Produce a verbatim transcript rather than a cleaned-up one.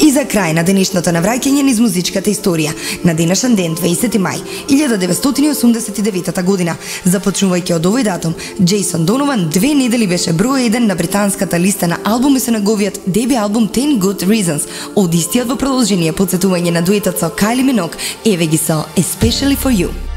И за крај на денешното навраќање низ музичката историја, на денешен ден, дваесети мај, илјада деветстотини осумдесет и девета година, започнувајќи од овој датум, Джейсон Донован две недели беше број еден на британската листа на албуми со неговиот деби албум ten Good Reasons, од истиот во продолжение подсетување на дуетот со Кайли Миног, еве ги со Especially for You.